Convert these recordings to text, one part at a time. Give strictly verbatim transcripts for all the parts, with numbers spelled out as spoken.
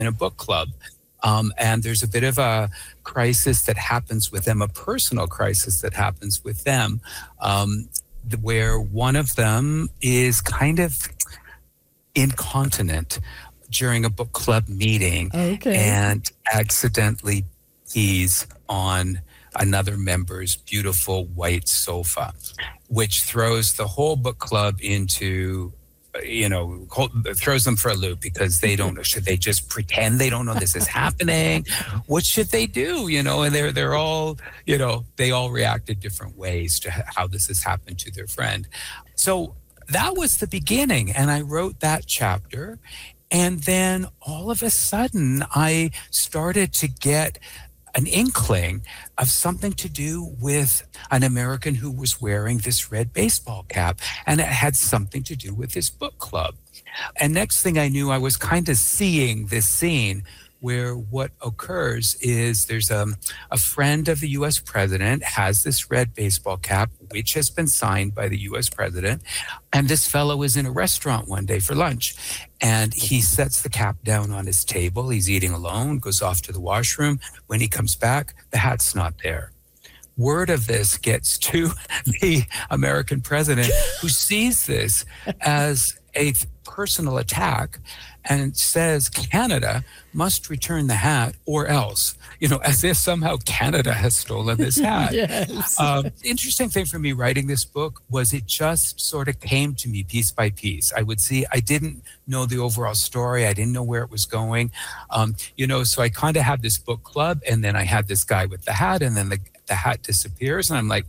in a book club. Um, and there's a bit of a crisis that happens with them, a personal crisis that happens with them, um, where one of them is kind of incontinent during a book club meeting okay. and accidentally pees on another member's beautiful white sofa, which throws the whole book club into, you know, throws them for a loop because they don't know. Should they just pretend they don't know this is happening? What should they do? You know, and they're they're all, you know, they all reacted different ways to how this has happened to their friend. So that was the beginning. And I wrote that chapter. And then all of a sudden, I started to get an inkling of something to do with an American who was wearing this red baseball cap. And it had something to do with this book club. And next thing I knew, I was kind of seeing this scene where what occurs is there's a, a friend of the U S president has this red baseball cap, which has been signed by the U S president. And this fellow is in a restaurant one day for lunch. And he sets the cap down on his table. He's eating alone, goes off to the washroom. When he comes back, the hat's not there. Word of this gets to the American president, who sees this as a personal attack and says Canada must return the hat or else, you know, as if somehow Canada has stolen this hat. Yes. Um, interesting thing for me writing this book was it just sort of came to me piece by piece. I would see, I didn't know the overall story. I didn't know where it was going. Um, you know, so I kind of had this book club and then I had this guy with the hat and then the, the hat disappears. And I'm like,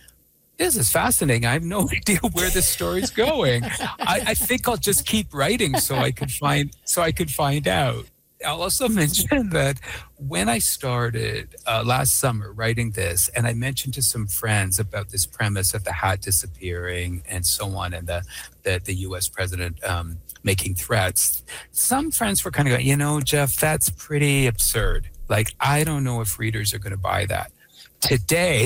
this is fascinating. I have no idea where this story's going. I, I think I'll just keep writing so I could find so I could find out. I'll also mention that when I started uh, last summer writing this, and I mentioned to some friends about this premise of the hat disappearing and so on, and the the, the U S president um, making threats, some friends were kind of going, you know, Jeff, that's pretty absurd. Like, I don't know if readers are going to buy that. Today,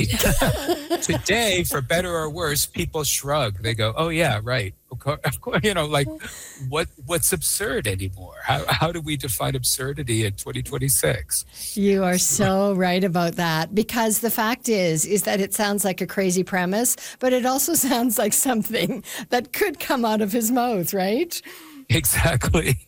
today, for better or worse, people shrug. They go, "Oh yeah, right. Of course, of course." You know, like, what what's absurd anymore? How how do we define absurdity in twenty twenty-six? You are so right about that, because the fact is, is that it sounds like a crazy premise, but it also sounds like something that could come out of his mouth, right? Exactly.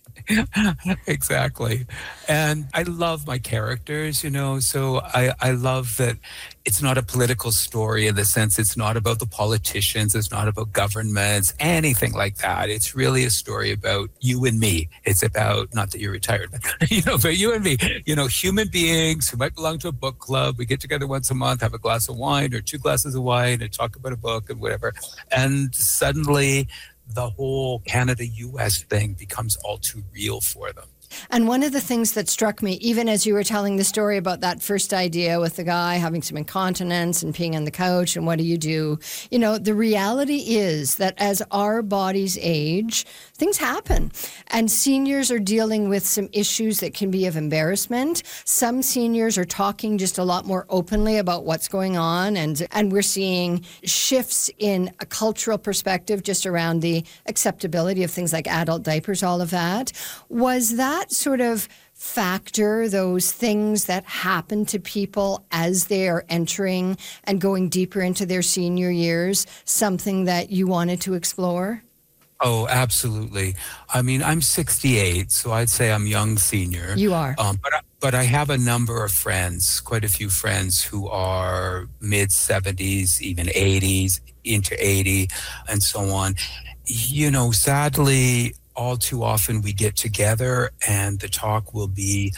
Exactly. And I love my characters, you know, so I, I love that it's not a political story in the sense it's not about the politicians, it's not about governments, anything like that. It's really a story about you and me. It's about, not that you're retired, but, you know, but you and me, you know, human beings who might belong to a book club. We get together once a month, have a glass of wine or two glasses of wine and talk about a book and whatever. And suddenly the whole Canada U S thing becomes all too real for them. And one of the things that struck me, even as you were telling the story about that first idea with the guy having some incontinence and peeing on the couch and what do you do? You know, the reality is that as our bodies age, things happen. And seniors are dealing with some issues that can be of embarrassment. Some seniors are talking just a lot more openly about what's going on. And, and we're seeing shifts in a cultural perspective just around the acceptability of things like adult diapers, all of that. Was that sort of factor, those things that happen to people as they are entering and going deeper into their senior years, something that you wanted to explore? Oh, absolutely. I mean, I'm sixty-eight, so I'd say I'm young senior. You are. Um, but, I, but I have a number of friends, quite a few friends who are mid seventies, even eighties, into eighty, and so on. You know, sadly, all too often we get together and the talk will be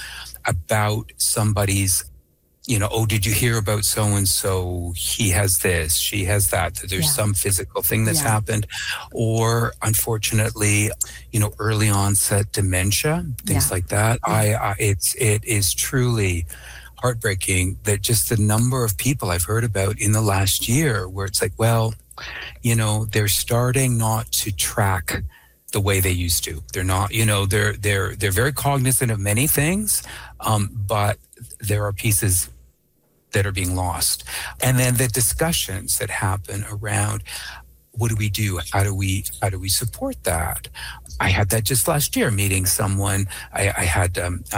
about somebody's, you know, oh, did you hear about so-and-so? He has this, she has that. There's Yeah. some physical thing that's Yeah. happened. Or unfortunately, you know, early onset dementia, things Yeah. like that. Yeah. I, I, it's, it is truly heartbreaking that just the number of people I've heard about in the last year where it's like, well, you know, they're starting not to track the way they used to. They're not, you know, they're they're they're very cognizant of many things, um, but there are pieces that are being lost. And then the discussions that happen around what do we do? How do we how do we support that? I had that just last year, meeting someone. I, I had um,